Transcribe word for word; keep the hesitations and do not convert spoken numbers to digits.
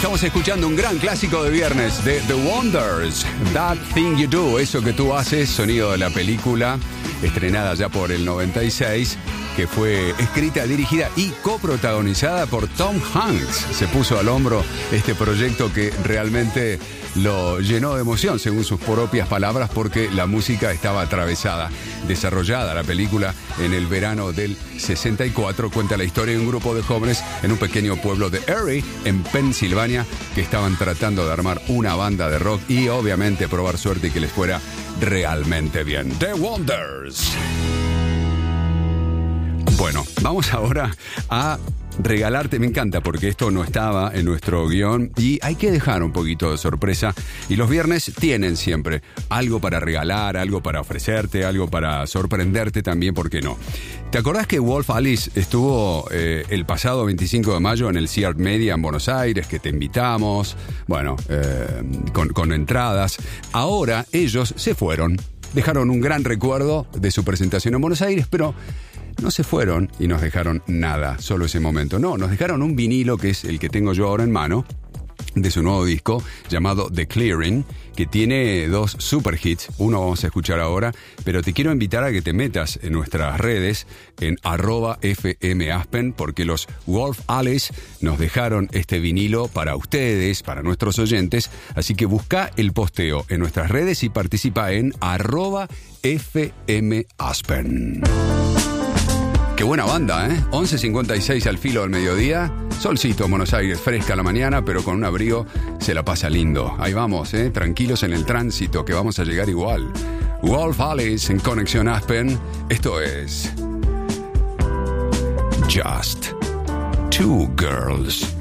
Estamos escuchando un gran clásico de viernes de The Wonders, That Thing You Do, eso que tú haces, sonido de la película, estrenada ya por el noventa y seis, que fue escrita, dirigida y coprotagonizada por Tom Hanks. Se puso al hombro este proyecto que realmente lo llenó de emoción, según sus propias palabras, porque la música estaba atravesada. Desarrollada la película en el verano del sesenta y cuatro, cuenta la historia de un grupo de jóvenes en un pequeño pueblo de Erie, en Pensilvania, que estaban tratando de armar una banda de rock y obviamente probar suerte y que les fuera realmente bien. The Wonders. Bueno, vamos ahora a regalarte, me encanta porque esto no estaba en nuestro guión y hay que dejar un poquito de sorpresa, y los viernes tienen siempre algo para regalar, algo para ofrecerte, algo para sorprenderte también, ¿por qué no? ¿Te acordás que Wolf Alice estuvo eh, el pasado veinticinco de mayo en el C I A R T Media en Buenos Aires, que te invitamos, bueno, eh, con, con entradas? Ahora ellos se fueron, dejaron un gran recuerdo de su presentación en Buenos Aires, pero no se fueron y nos dejaron nada, solo ese momento. No, nos dejaron un vinilo, que es el que tengo yo ahora en mano, de su nuevo disco llamado The Clearing, que tiene dos super hits. Uno vamos a escuchar ahora, pero te quiero invitar a que te metas en nuestras redes, en arroba fmaspen, porque los Wolf Alice nos dejaron este vinilo para ustedes, para nuestros oyentes. Así que busca el posteo en nuestras redes y participa en arroba fmaspen. Qué buena banda, ¿eh? once cincuenta y seis al filo del mediodía. Solcito en Buenos Aires, fresca la mañana, pero con un abrigo se la pasa lindo. Ahí vamos, ¿eh? Tranquilos en el tránsito, que vamos a llegar igual. Wolf Alice en Conexión Aspen. Esto es Just Two Girls.